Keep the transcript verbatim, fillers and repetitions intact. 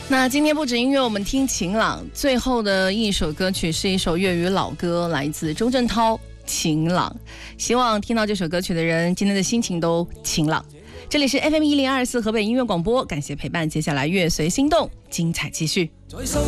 那今天不止音乐，我们听晴朗。最后的一首歌曲是一首粤语老歌，来自周震涛《晴朗》。希望听到这首歌曲的人，今天的心情都晴朗。这里是 F M 一零二四河北音乐广播，感谢陪伴。接下来乐随心动，精彩继续。